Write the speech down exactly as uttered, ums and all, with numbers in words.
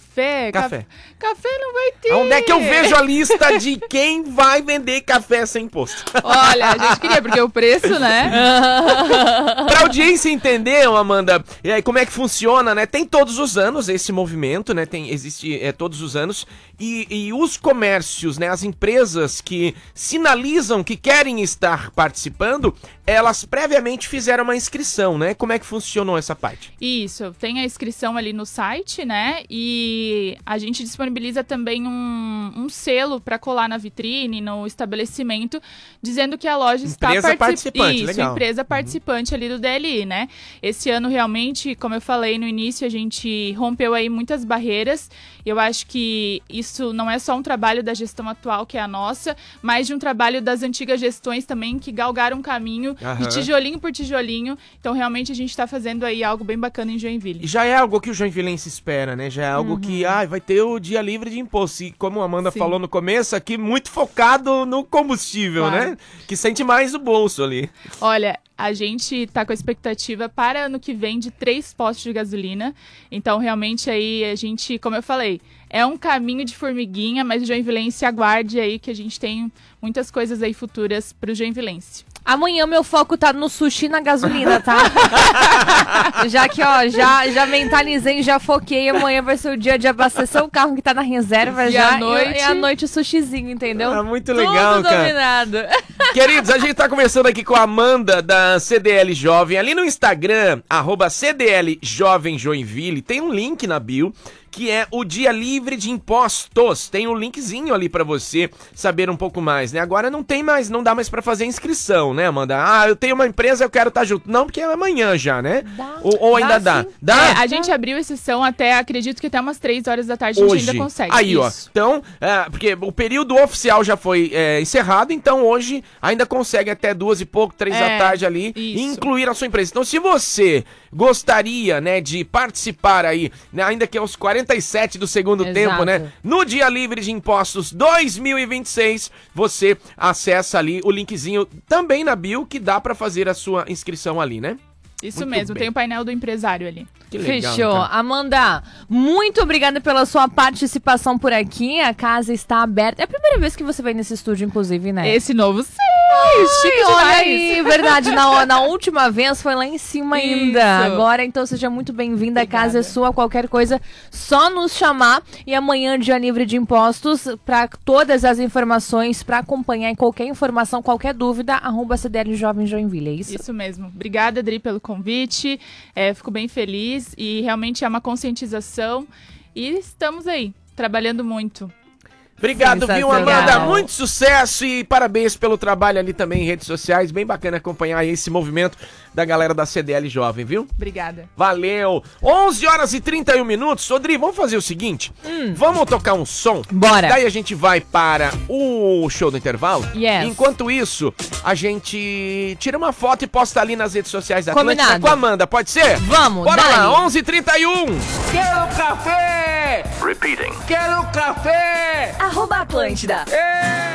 café. Café. Ca... Café não vai ter. Onde é que eu vejo a lista de quem vai vender café sem imposto? Olha, a gente queria, porque o preço, né? Pra audiência entender, Amanda, e aí, como é que funciona, né? Tem todos os anos esse movimento, né? Tem, existe é, todos os anos. E, e os comércios, né? As empresas que sinalizam que querem estar participando, elas previamente fizeram uma inscrição, né? Como é que funcionou essa parte? Isso, tem a inscrição ali no site, né? E a gente disponibiliza também um, um selo para colar na vitrine, no estabelecimento, dizendo que a loja está Empresa particip... participante, Isso, legal. empresa participante uhum. ali do D L I, né? Esse ano realmente, como eu falei no início, a gente rompeu aí muitas barreiras. Eu acho que isso não é só um trabalho da gestão atual, que é a nossa, mas de um trabalho das antigas gestões também, que galgaram um caminho Aham. de tijolinho por tijolinho. Então, realmente, a gente está fazendo aí algo bem bacana em Joinville. E já é algo que o joinvilense espera, né? Já é algo Uhum. que ah, vai ter o dia livre de imposto. E como a Amanda Sim. falou no começo, aqui muito focado no combustível, Claro. né? Que sente mais o bolso ali. Olha, a gente tá com a expectativa para ano que vem de três postos de gasolina. Então, realmente, aí a gente, como eu falei, é um caminho de formiguinha, mas o joinvilense aguarde aí que a gente tem muitas coisas aí futuras pro joinvilense. Amanhã meu foco tá no sushi e na gasolina, tá? Já que, ó, já, já mentalizei, já foquei. Amanhã vai ser o dia de abastecer o carro que tá na reserva E já. à noite- E, e à noite o sushizinho, entendeu? Ah, muito legal, Tudo cara. dominado. Queridos, a gente tá conversando aqui com a Amanda da C D L Jovem. Ali no Instagram, arroba C D L Jovem Joinville, tem um link na bio, que é o Dia Livre de Impostos. Tem um linkzinho ali pra você saber um pouco mais, né? Agora não tem mais, não dá mais pra fazer inscrição, né, Amanda? Ah, eu tenho uma empresa, eu quero estar junto. Não, porque é amanhã já, né? Dá. Ou, ou ainda Dá, dá? sim. Dá? É, a gente abriu a sessão até, acredito que até umas três horas da tarde a gente Hoje. ainda consegue. Aí, ó. Isso. Então, é, porque o período oficial já foi é, encerrado, então hoje ainda consegue até duas e pouco, três É, da tarde ali, isso. incluir a sua empresa. Então, se você gostaria, né, de participar aí, né, ainda que aos quarenta e sete do segundo Exato. tempo, né, no Dia Livre de Impostos dois mil e vinte e seis, você acessa ali o linkzinho também na bio, que dá pra fazer a sua inscrição ali, né? Isso Muito mesmo, bem. tem o painel do empresário ali. Que legal, Fechou. cara. Amanda, muito obrigada pela sua participação por aqui. A casa está aberta. É a primeira vez que você vem nesse estúdio, inclusive, né? Esse novo, sim! Ai, Chique olha demais. aí, verdade. Na, na última vez foi lá em cima ainda. Isso. Agora, então, seja muito bem-vinda. A casa é Obrigada. sua. Qualquer coisa, só nos chamar. E amanhã, dia livre de impostos, para todas as informações, para acompanhar qualquer informação, qualquer dúvida, arroba C D L Jovem Joinville, é isso? Isso mesmo. Obrigada, Adri, pelo convite. É, fico bem feliz e realmente é uma conscientização. E estamos aí, trabalhando muito. Obrigado, viu, Sensacional. Amanda? Muito sucesso e parabéns pelo trabalho ali também em redes sociais. Bem bacana acompanhar esse movimento da galera da C D L Jovem, viu? Obrigada. Valeu! onze horas e trinta e um minutos. Rodrigo, vamos fazer o seguinte? Vamos tocar um som? Bora. Daí a gente vai para o show do intervalo. Yes. Enquanto isso, a gente tira uma foto e posta ali nas redes sociais da Atlântida Combinado. com a Amanda. Pode ser? Vamos, Bora dali. lá, onze e trinta e um. Quero café! Repeating. Quero café! Arroba Atlântida. É!